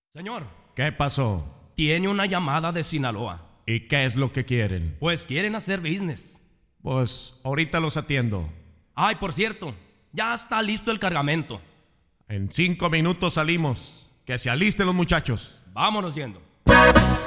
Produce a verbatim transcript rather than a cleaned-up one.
Señor, ¿Qué pasó? tiene una llamada de Sinaloa. ¿Y qué es lo que quieren? Pues quieren hacer business. Pues ahorita los atiendo. Ay, por cierto, ya está listo el cargamento. En cinco minutos salimos. Que se alisten los muchachos. Vámonos yendo.